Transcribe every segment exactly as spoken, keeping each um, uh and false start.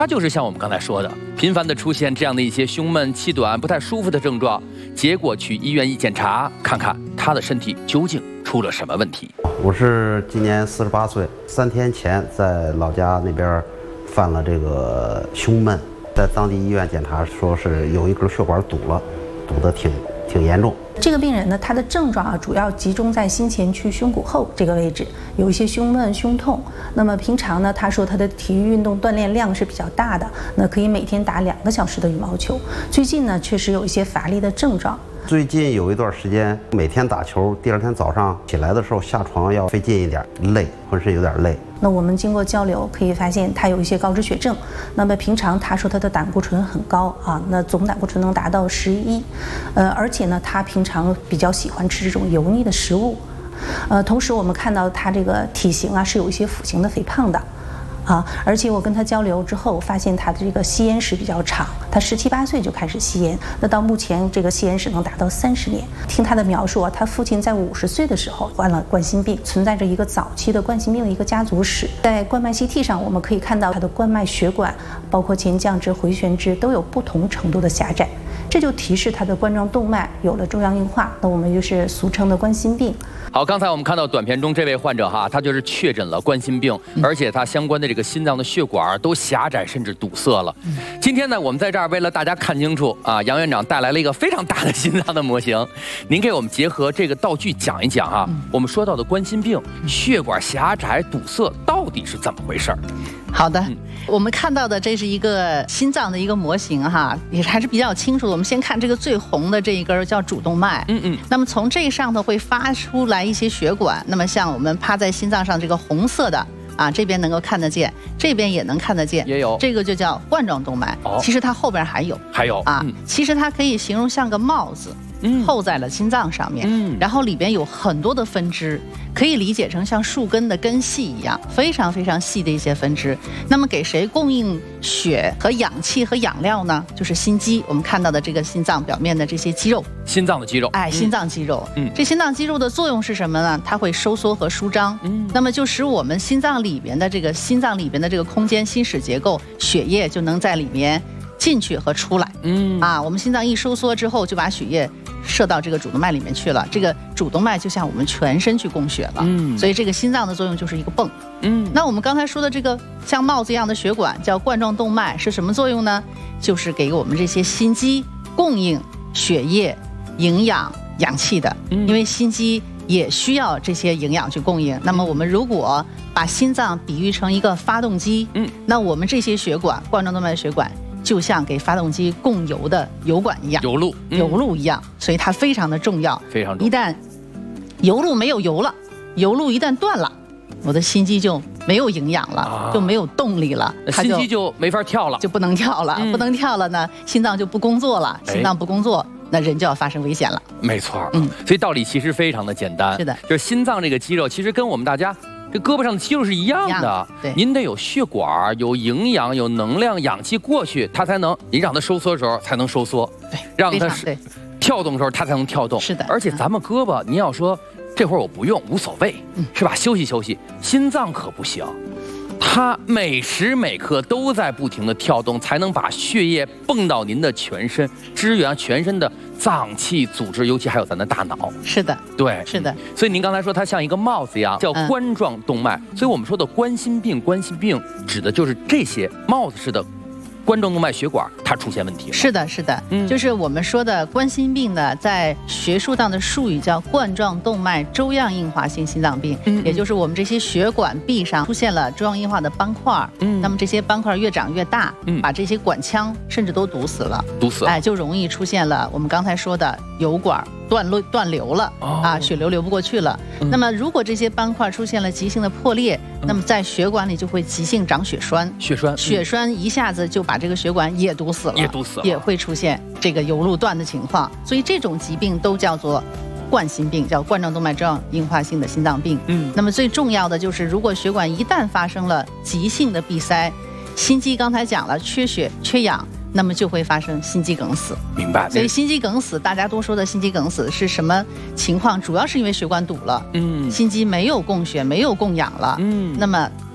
它就是像我们刚才说的，频繁的出现这样的一些胸闷、气短、不太舒服的症状，结果去医院一检查，看看他的身体究竟出了什么问题。 我是今年四十八岁，三天前在老家那边犯了这个胸闷，在当地医院检查说是有一根血管堵了，堵得挺挺严重。 这个病人呢，他的症状啊，主要集中在心前区胸骨后这个位置，有一些胸闷、胸痛。那么平常呢，他说他的体育运动锻炼量是比较大的，那可以每天打两个小时的羽毛球。最近呢，确实有一些乏力的症状。 最近有一段时间，每天打球，第二天早上起来的时候下床要费劲一点，累，浑身有点累。 那我们经过交流可以发现他有一些高脂血症。那么平常他说他的胆固醇很高啊，那总胆固醇能达到十一，呃，而且呢，他平常比较喜欢吃这种油腻的食物，呃，同时我们看到他这个体型啊是有一些腹型的肥胖的。啊，而且我跟他交流之后，发现他的这个吸烟史比较长，他十七八岁就开始吸烟，那到目前这个吸烟史能达到三十年。听他的描述啊，他父亲在五十岁的时候患了冠心病，存在着一个早期的冠心病的一个家族史。在冠脉 C T 上，我们可以看到他的冠脉血管，包括前降支、回旋支都有不同程度的狭窄，这就提示他的冠状动脉有了中央硬化，那我们就是俗称的冠心病。 好，刚才我们看到短片中这位患者哈，他就是确诊了冠心病，而且他相关的这个心脏的血管都狭窄甚至堵塞了。今天呢，我们在这儿为了大家看清楚啊，杨院长带来了一个非常大的心脏的模型，您给我们结合这个道具讲一讲啊，我们说到的冠心病血管狭窄堵塞到底是怎么回事儿？ 好的，嗯、我们看到的这是一个心脏的一个模型哈，也还是比较清楚的。我们先看这个最红的这一根叫主动脉，嗯嗯，那么从这上头会发出来一些血管，那么像我们趴在心脏上这个红色的啊，这边能够看得见，这边也能看得见， 也有这个就叫冠状动脉。哦，其实它后边还有， 还有啊，嗯、其实它可以形容像个帽子。嗯，扣在了心脏上面，嗯，然后里边有很多的分支，可以理解成像树根的根系一样，非常非常细的一些分支。那么给谁供应血和氧气和养料呢？就是心肌，我们看到的这个心脏表面的这些肌肉， 心脏的肌肉， 哎，心脏肌肉，嗯，这心脏肌肉的作用是什么呢？它会收缩和舒张，嗯，那么就使我们心脏里边的这个心脏里边的这个空间心室结构，血液就能在里面进去和出来，嗯啊，我们心脏一收缩之后，就把血液射到这个主动脉里面去了。这个主动脉就向我们全身去供血了，嗯，所以这个心脏的作用就是一个泵，嗯。那我们刚才说的这个像帽子一样的血管叫冠状动脉，是什么作用呢？就是给我们这些心肌供应血液、营养、氧气的，因为心肌也需要这些营养去供应。那么我们如果把心脏比喻成一个发动机，嗯，那我们这些血管，冠状动脉血管，就像给发动机供油的油管一样， 油路， 嗯、油路一样，所以它非常的重要， 非常重要。 一旦油路没有油了，油路一旦断了，我的心肌就没有营养了，啊、就没有动力了， 它心肌就没法跳了， 就不能跳了，嗯、不能跳了呢，心脏就不工作了，心脏不工作。哎，那人就要发生危险了。 没错，嗯，所以道理其实非常的简单。 是的， 就是心脏这个肌肉，其实跟我们大家这胳膊上的肌肉是一样的。 对， 您得有血管、有营养、有能量、氧气过去，它才能，您让它收缩的时候才能收缩， 对， 让它是跳动的时候它才能跳动。 是的， 而且咱们胳膊，您要说这会儿我不用无所谓，嗯、是吧？休息休息，心脏可不行。它每时每刻都在不停的跳动，才能把血液泵到您的全身，支援全身的脏器组织，尤其还有咱的大脑。 是的， 对， 是的。 所以您刚才说它像一个帽子一样，叫冠状动脉。嗯、所以我们说的冠心病，冠心病指的就是这些帽子式的冠状动脉血管它出现问题了。 是的，是的，嗯，就是我们说的冠心病呢，在学术上的术语叫冠状动脉粥样硬化性心脏病，嗯，也就是我们这些血管壁上出现了粥样硬化的斑块，嗯，那么这些斑块越长越大，嗯，把这些管腔甚至都堵死了， 堵死了， 哎，就容易出现了我们刚才说的油管断流断流了，哦、啊，血流流不过去了。嗯、那么如果这些斑块出现了急性的破裂，嗯、那么在血管里就会急性长血栓， 血栓， 血栓一下子就把这个血管也堵死了， 也堵死了， 也会出现这个油路断的情况。所以这种疾病都叫做冠心病，叫冠状动脉粥样硬化性的心脏病。嗯，那么最重要的就是，如果血管一旦发生了急性的闭塞，心肌刚才讲了缺血缺氧，那么就会发生心肌梗死。 明白。 所以心肌梗死，大家都说的心肌梗死是什么情况？主要是因为血管堵了，嗯，心肌没有供血，没有供氧了，嗯，那么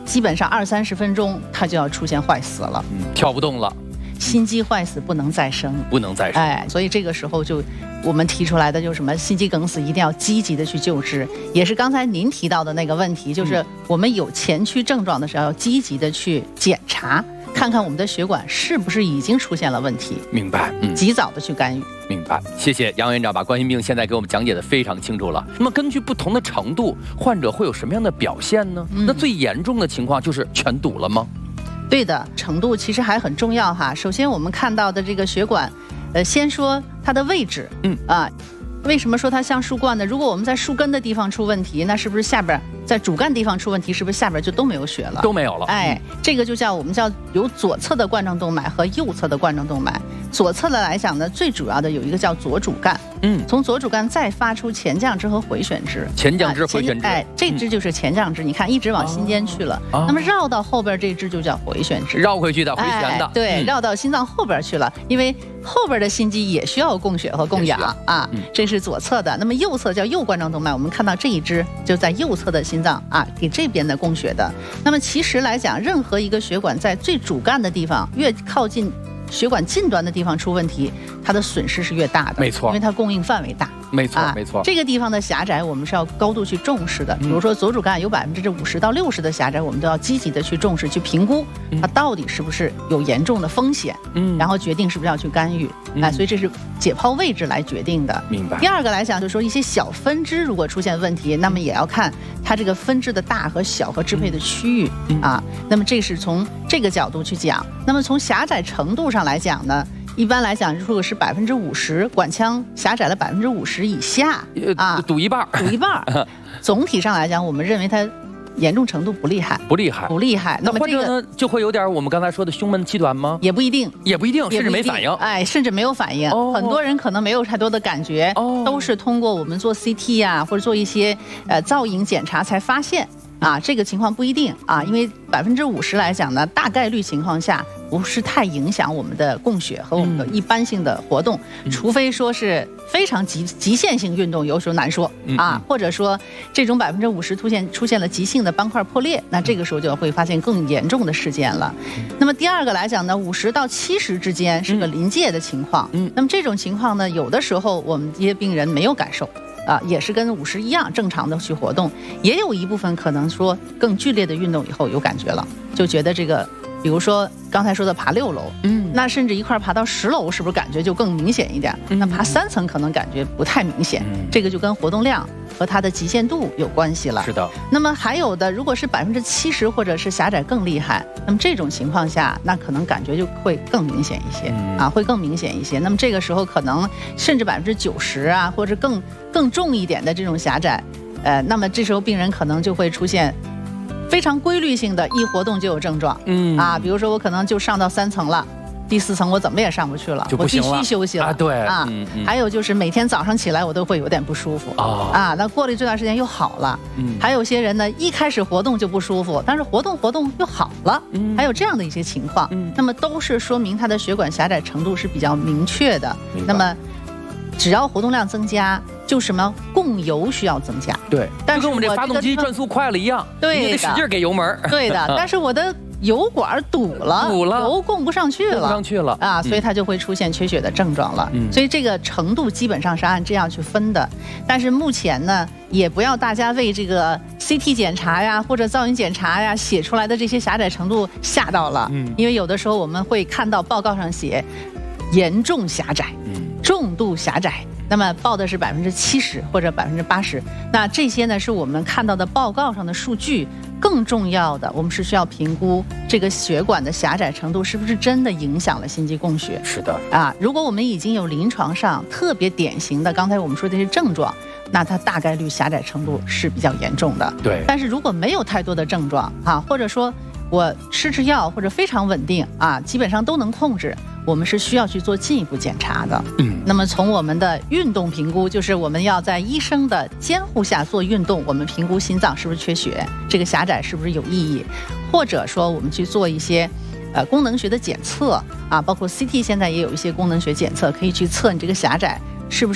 基本上二三十分钟它就要出现坏死了， 嗯，跳不动了。 心肌坏死不能再生， 不能再生。 哎，所以这个时候就我们提出来的就是什么心肌梗死一定要积极的去救治，也是刚才您提到的那个问题，就是我们有前驱症状的时候要积极的去检查，看看我们的血管是不是已经出现了问题。 明白，嗯， 及早的去干预。 明白，谢谢杨院长把冠心病现在给我们讲解的非常清楚了。那么根据不同的程度，患者会有什么样的表现呢？嗯、那最严重的情况就是全堵了吗？ 对的，程度其实还很重要哈。首先我们看到的这个血管，呃，先说它的位置，嗯啊，为什么说它像树冠呢？如果我们在树根的地方出问题，那是不是下边在主干地方出问题，是不是下边就都没有血了？ 都没有了。 哎，这个就叫我们叫有左侧的冠状动脉和右侧的冠状动脉。左侧的来讲呢，最主要的有一个叫左主干，嗯，从左主干再发出前降支和回旋支， 前降支、回旋支， 哎，这支就是前降支，你看一直往心间去了，那么绕到后边这支就叫回旋支， 绕回去的回旋的， 对，绕到心脏后边去了，因为后边的心肌也需要供血和供氧啊，这是左侧的。那么右侧叫右冠状动脉，我们看到这一支就在右侧的心脏啊，给这边的供血的。那么其实来讲，任何一个血管在最主干的地方，越靠近血管近端的地方出问题，它的损失是越大的， 没错， 因为它供应范围大。 没错，啊、没错。 这个地方的狭窄，我们是要高度去重视的。比如说左主干有百分之五十到六十的狭窄，我们都要积极的去重视、去评估它到底是不是有严重的风险，嗯，然后决定是不是要去干预。嗯、啊，所以这是解剖位置来决定的。 明白。 第二个来讲，就是说一些小分支如果出现问题，那么也要看它这个分支的大和小和支配的区域、嗯、啊。那么这是从这个角度去讲。那么从狭窄程度上来讲呢？一般来讲，如果是百分之五十管腔狭窄了百分之五十以下啊，堵一半， 堵一半。总体上来讲，我们认为它严重程度不厉害， 不厉害， 不厉害。 那么患者呢，就会有点我们刚才说的胸闷气短吗？ 也不一定， 也不一定，甚至没反应。 哎，甚至没有反应。哦、很多人可能没有太多的感觉，哦、都是通过我们做 C T 啊，或者做一些呃造影检查才发现。啊，这个情况不一定啊，因为百分之五十来讲呢，大概率情况下不是太影响我们的供血和我们的一般性的活动，嗯、除非说是非常极极限性运动，有时候难说、嗯、啊，或者说这种百分之五十出现出现了急性的斑块破裂，那这个时候就会发现更严重的事件了。嗯、那么第二个来讲呢，五十到七十之间是个临界的情况，嗯，那么这种情况呢，有的时候我们这些病人没有感受。啊，也是跟五十一样正常的去活动，也有一部分可能说更剧烈的运动以后有感觉了，就觉得这个，比如说刚才说的爬六楼，嗯，那甚至一块爬到十楼，是不是感觉就更明显一点？嗯、那爬三层可能感觉不太明显，嗯、这个就跟活动量和它的极限度有关系了。 是的。 那么还有的，如果是百分之七十或者是狭窄更厉害，那么这种情况下，那可能感觉就会更明显一些、嗯、啊，会更明显一些。那么这个时候可能甚至百分之九十啊，或者更更重一点的这种狭窄，呃，那么这时候病人可能就会出现非常规律性的，一活动就有症状，嗯啊，比如说我可能就上到三层了。第四层我怎么也上不去了， 就不行了， 我必须休息了啊！对啊、 嗯嗯， 还有就是每天早上起来我都会有点不舒服、哦、啊。那过了这段时间又好了，嗯，还有些人呢一开始活动就不舒服，但是活动活动又好了，嗯，还有这样的一些情况，嗯，那么都是说明他的血管狭窄程度是比较明确的。那么只要活动量增加，就什么供油需要增加， 对，但是跟我们这发动机转速快了一样， 对， 你得使劲给油门， 对的，但是我的油管堵了， 堵了， 油供不上去了， 供不上去了啊，所以它就会出现缺血的症状了。嗯，所以这个程度基本上是按这样去分的。但是目前呢，也不要大家为这个 C T 检查呀或者造影检查呀写出来的这些狭窄程度吓到了。嗯，因为有的时候我们会看到报告上写严重狭窄、嗯、重度狭窄。那么报的是百分之七十或者百分之八十，那这些呢是我们看到的报告上的数据。更重要的，我们是需要评估这个血管的狭窄程度是不是真的影响了心肌供血。 是的啊，如果我们已经有临床上特别典型的刚才我们说的这些症状，那它大概率狭窄程度是比较严重的。 对， 但是如果没有太多的症状啊，或者说我吃吃药或者非常稳定啊，基本上都能控制，我们是需要去做进一步检查的。嗯，那么从我们的运动评估，就是我们要在医生的监护下做运动，我们评估心脏是不是缺血，这个狭窄是不是有意义，或者说我们去做一些呃功能学的检测啊，包括 C T 现在也有一些功能学检测，可以去测你这个狭窄是不是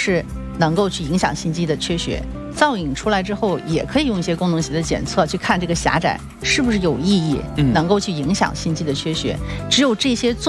能够去影响心肌的缺血。造影出来之后，也可以用一些功能型的检测去看这个狭窄是不是有意义，能够去影响心肌的缺血。只有这些综